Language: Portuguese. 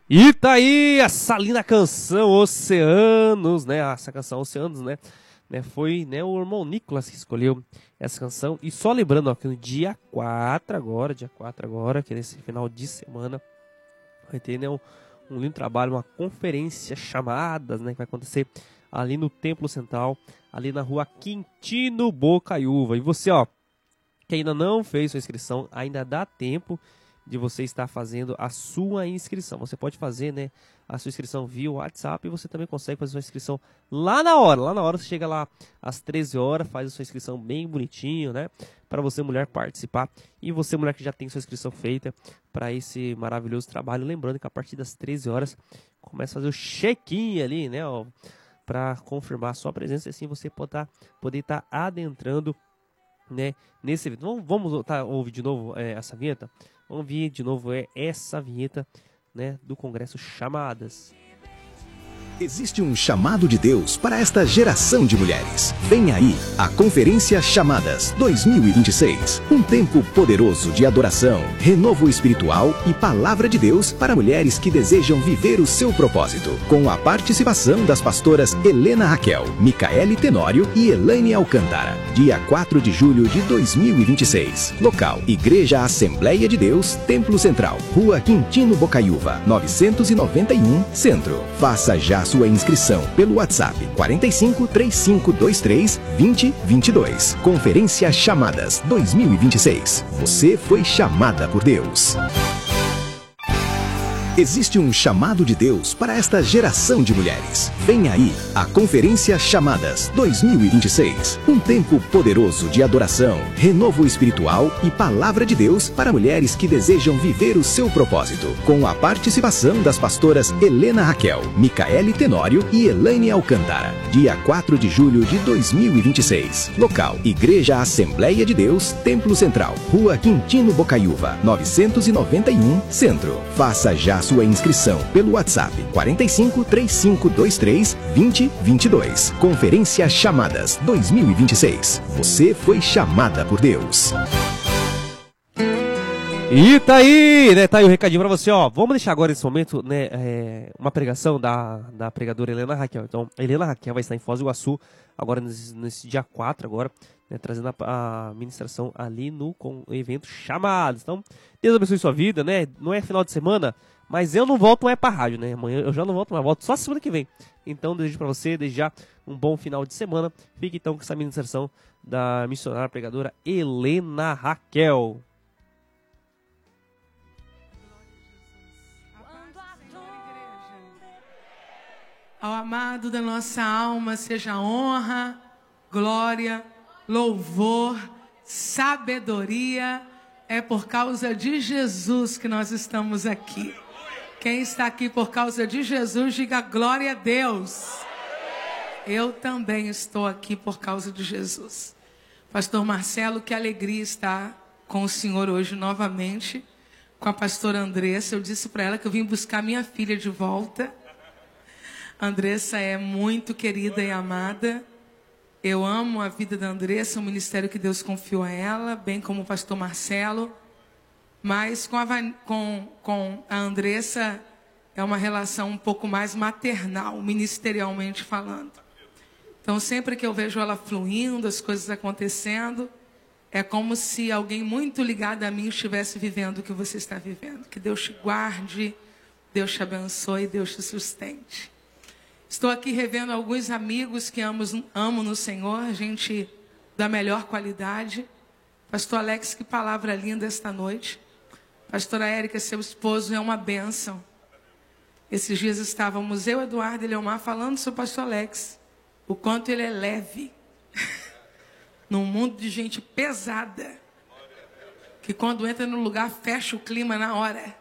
E tá aí essa linda canção Oceanos, né? Essa canção Oceanos, né? Foi, né, o irmão Nicolas que escolheu essa canção. E só lembrando, ó, que no dia 4 agora, que nesse final de semana, vai ter, né, um lindo trabalho, uma conferência chamadas, né? Que vai acontecer ali no Templo Central, ali na rua Quintino Bocaiúva. E você, ó, que ainda não fez sua inscrição, ainda dá tempo de você estar fazendo a sua inscrição. Você pode fazer, né, a sua inscrição via WhatsApp e você também consegue fazer a sua inscrição lá na hora. Lá na hora você chega lá às 13 horas, faz a sua inscrição bem bonitinho, né, para você, mulher, participar. E você, mulher, que já tem sua inscrição feita para esse maravilhoso trabalho. Lembrando que a partir das 13 horas começa a fazer o check-in ali, né, ó, para confirmar a sua presença e assim você poder estar adentrando, né, nesse evento. Vamos ouvir de novo essa vinheta? Vamos ouvir de novo essa vinheta, né, do Congresso Chamadas. Existe um chamado de Deus para esta geração de mulheres. Vem aí a Conferência Chamadas 2026. Um tempo poderoso de adoração, renovo espiritual e palavra de Deus para mulheres que desejam viver o seu propósito. Com a participação das pastoras Helena Raquel, Micaele Tenório e Elaine Alcântara. Dia 4 de julho de 2026. Local: Igreja Assembleia de Deus, Templo Central, Rua Quintino Bocaiúva, 991, Centro. Faça já sua inscrição pelo WhatsApp 45 3523 2022. Conferência Chamadas 2026. Você foi chamada por Deus. Existe um chamado de Deus para esta geração de mulheres. Vem aí a Conferência Chamadas 2026. Um tempo poderoso de adoração, renovo espiritual e palavra de Deus para mulheres que desejam viver o seu propósito. Com a participação das pastoras Helena Raquel, Micaele Tenório e Elaine Alcântara. Dia 4 de julho de 2026. Local: Igreja Assembleia de Deus, Templo Central, Rua Quintino Bocaiúva, 991, Centro. Faça já sua inscrição pelo WhatsApp 45 3523 2022. Conferência Chamadas 2026. Você foi chamada por Deus. E tá aí, né? Tá aí o recadinho pra você, ó. Vamos deixar agora nesse momento, né, uma pregação da pregadora Helena Raquel. Então, a Helena Raquel vai estar em Foz do Iguaçu agora nesse dia 4 agora, né, trazendo a ministração ali no evento Chamados. Então, Deus abençoe sua vida, né? Não é final de semana, mas eu não volto mais pra rádio, né? Amanhã eu já não volto mais, volto só semana que vem. Então, desejo pra você, desde já, um bom final de semana. Fique então com essa ministração da missionária pregadora Helena Raquel. Ao amado da nossa alma seja honra, glória, louvor, sabedoria. É por causa de Jesus que nós estamos aqui. Quem está aqui por causa de Jesus, diga glória a Deus. Eu também estou aqui por causa de Jesus. Pastor Marcelo, que alegria estar com o senhor hoje novamente, com a pastora Andressa. Eu disse para ela que eu vim buscar minha filha de volta. Andressa é muito querida e amada. Eu amo a vida da Andressa, o ministério que Deus confiou a ela, bem como o pastor Marcelo. Mas com a Andressa é uma relação um pouco mais maternal, ministerialmente falando. Então, sempre que eu vejo ela fluindo, as coisas acontecendo, é como se alguém muito ligado a mim estivesse vivendo o que você está vivendo. Que Deus te guarde, Deus te abençoe, Deus te sustente. Estou aqui revendo alguns amigos que amo no Senhor, gente da melhor qualidade. Pastor Alex, que palavra linda esta noite. Pastora Érica, seu esposo é uma bênção. Esses dias estávamos eu, Eduardo e Leomar falando sobre o pastor Alex. O quanto ele é leve. Num mundo de gente pesada. Que quando entra no lugar, fecha o clima na hora.